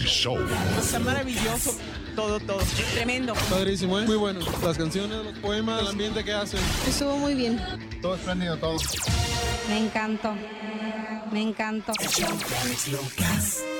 Show. Está maravilloso. Todo. Tremendo. Padrísimo, ¿eh? Muy bueno. Las canciones, los poemas, el ambiente que hacen. Estuvo muy bien. Todo espléndido, todo. Me encantó. Me encantó. El show de Alex Lucas.